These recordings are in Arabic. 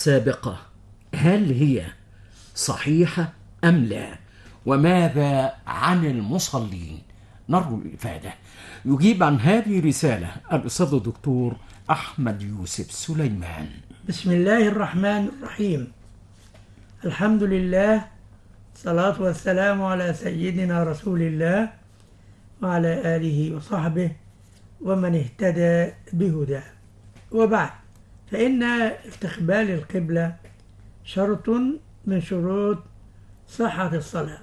السابقة هل هي صحيحة أم لا؟ وماذا عن المصلين؟ نرجو الإفادة. يجيب عن هذه رسالة الأستاذ الدكتور أحمد يوسف سليمان. بسم الله الرحمن الرحيم. الحمد لله، الصلاة والسلام على سيدنا رسول الله وعلى آله وصحبه ومن اهتدى بهداه، وبعد، فإن استقبال القبلة شرط من شروط صحة الصلاة.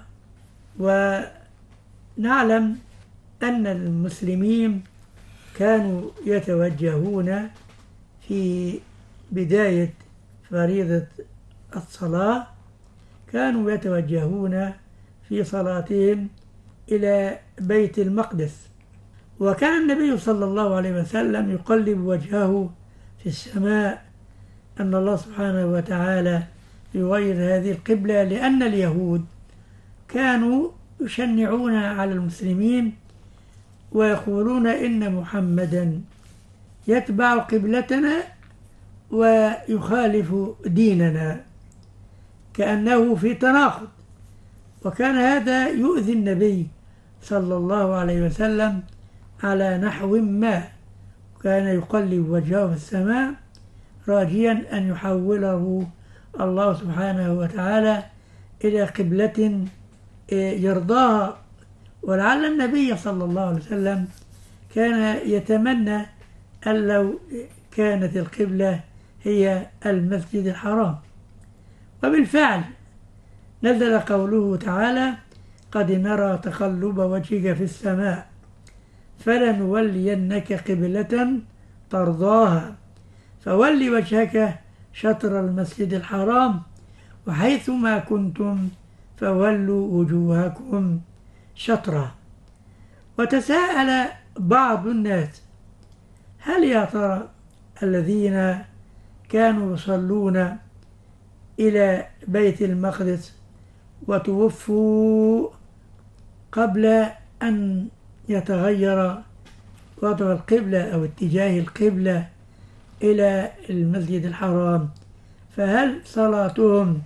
ونعلم أن المسلمين كانوا يتوجهون في بداية فريضة الصلاة، كانوا يتوجهون في صلاتهم إلى بيت المقدس، وكان النبي صلى الله عليه وسلم يقلب وجهه في السماء أن الله سبحانه وتعالى يغير هذه القبلة، لأن اليهود كانوا يشنعون على المسلمين ويقولون إن محمدا يتبع قبلتنا ويخالف ديننا، كأنه في تناقض. وكان هذا يؤذي النبي صلى الله عليه وسلم على نحو ما، كان يقلب وجهه في السماء راجيا أن يحوله الله سبحانه وتعالى إلى قبلة يرضاها. ولعل النبي صلى الله عليه وسلم كان يتمنى أن لو كانت القبلة هي المسجد الحرام. وبالفعل نزل قوله تعالى: قد نرى تقلب وجهك في السماء فلنولينك قبلة ترضاها فول وجهك شطر المسجد الحرام وحيثما كنتم فولوا وجوهكم شطرة. وتساءل بعض الناس: هل يا ترى الذين كانوا يصلون إلى بيت المقدس وتوفوا قبل أن يتغير وضع القبلة أو اتجاه القبلة إلى المسجد الحرام، فهل صلاتهم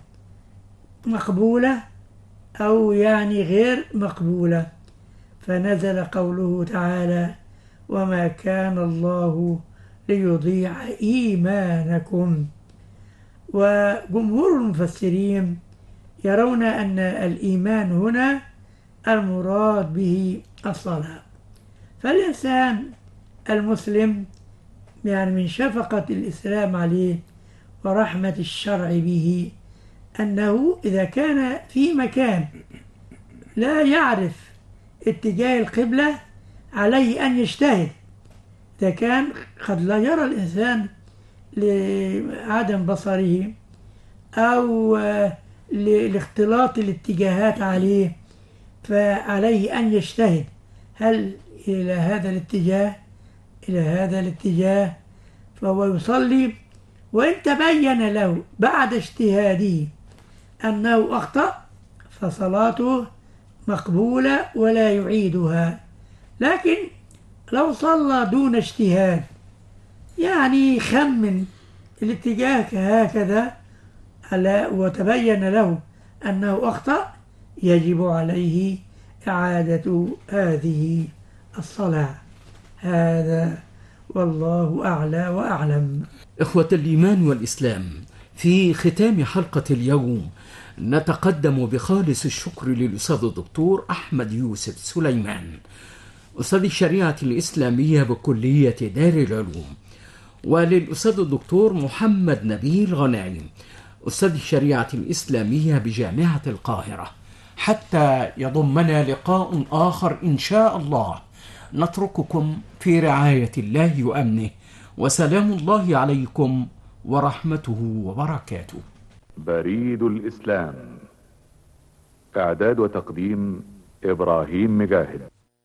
مقبولة أو غير مقبولة؟ فنزل قوله تعالى: وما كان الله ليضيع إيمانكم. وجمهور المفسرين يرون أن الإيمان هنا المراد به الصلاة. فالإنسان المسلم من شفقة الإسلام عليه ورحمة الشرع به أنه إذا كان في مكان لا يعرف اتجاه القبلة عليه أن يجتهد. إذا كان قد لا يرى الإنسان لعدم بصره أو لاختلاط الاتجاهات عليه، فعليه أن يجتهد، هل إلى هذا الاتجاه إلى هذا الاتجاه، فهو يصلي. وإن تبين له بعد اجتهاده أنه أخطأ فصلاته مقبولة ولا يعيدها. لكن لو صلى دون اجتهاد، خمن الاتجاه هكذا وتبين له أنه أخطأ، يجب عليه إعادة هذه الصلاة. هذا والله أعلى وأعلم. إخوة الإيمان والإسلام، في ختام حلقة اليوم نتقدم بخالص الشكر للأستاذ الدكتور أحمد يوسف سليمان، أستاذ الشريعة الإسلامية بكلية دار العلوم، وللأستاذ الدكتور محمد نبيل غنايم، أستاذ الشريعة الإسلامية بجامعة القاهرة. حتى يضمنا لقاء آخر إن شاء الله، نترككم في رعاية الله وأمنه، وسلام الله عليكم ورحمته وبركاته. بريد الإسلام، إعداد وتقديم إبراهيم مجاهد.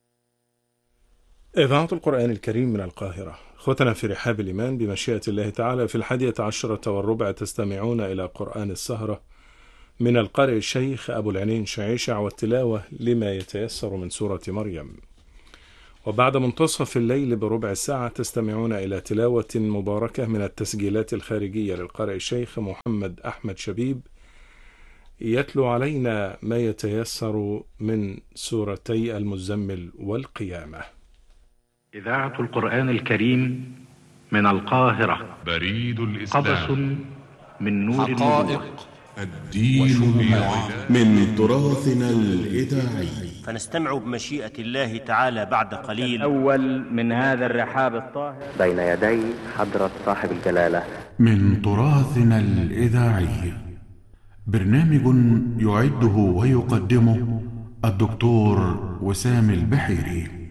إذاعة القرآن الكريم من القاهرة. أخوتنا في رحاب الإيمان، بمشيئة الله تعالى في 11:15 تستمعون إلى قرآن السهرة من القارئ الشيخ أبو العنين شعيشع، والتلاوة لما يتيسر من سورة مريم. وبعد منتصف الليل بربع ساعة تستمعون إلى تلاوة مباركة من التسجيلات الخارجية للقارئ الشيخ محمد أحمد شبيب، يتلو علينا ما يتيسر من سورتي المزمل والقيامة. إذاعة القرآن الكريم من القاهرة. بريد الإسلام. قبس من نور حقائق الدين من تراثنا الإذاعي. فنستمع بمشيئة الله تعالى بعد قليل أول من هذا الرحاب الطاهر بين يدي حضرة صاحب الجلالة. من تراثنا الإذاعي، برنامج يعده ويقدمه الدكتور وسام البحيري.